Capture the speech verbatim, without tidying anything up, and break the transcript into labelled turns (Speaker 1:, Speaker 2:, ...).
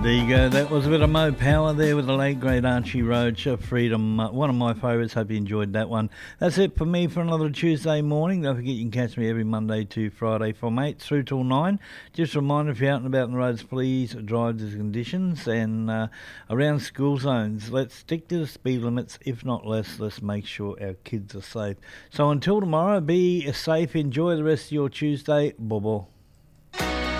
Speaker 1: There you go. That was a bit of Mo Power there with the late great Archie Roach, uh, Freedom. Uh, one of my favourites. Hope you enjoyed that one. That's it for me for another Tuesday morning. Don't forget you can catch me every Monday to Friday from eight through till nine. Just a reminder, if you're out and about on the roads, please drive to conditions and uh, around school zones. Let's stick to the speed limits, if not less. Let's make sure our kids are safe. So until tomorrow, be safe. Enjoy the rest of your Tuesday. Bye-bye.